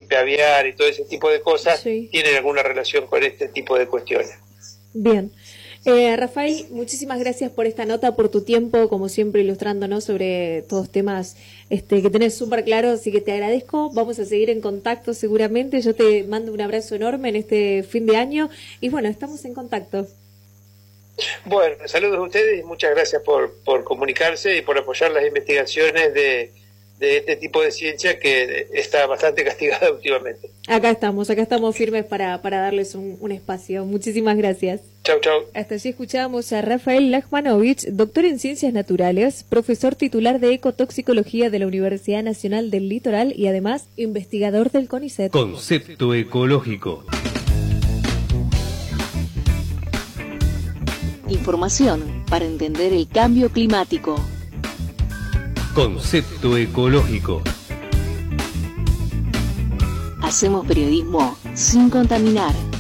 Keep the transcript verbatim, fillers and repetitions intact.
gripe aviar y todo ese tipo de cosas, sí, tienen alguna relación con este tipo de cuestiones. Bien. Eh, Rafael, muchísimas gracias por esta nota, por tu tiempo, como siempre ilustrándonos sobre todos temas este, que tenés súper claros, así que te agradezco. Vamos a seguir en contacto seguramente. Yo te mando un abrazo enorme en este fin de año y bueno, estamos en contacto. Bueno, saludos a ustedes y muchas gracias por, por comunicarse y por apoyar las investigaciones de, de este tipo de ciencia que está bastante castigada últimamente. Acá estamos, acá estamos firmes para, para darles un, un espacio. Muchísimas gracias. Chau, chau. Hasta allí escuchábamos a Rafael Lajmanovich, doctor en Ciencias Naturales, profesor titular de Ecotoxicología de la Universidad Nacional del Litoral y además investigador del CONICET. Concepto ecológico. Información para entender el cambio climático. Concepto ecológico. Hacemos periodismo sin contaminar.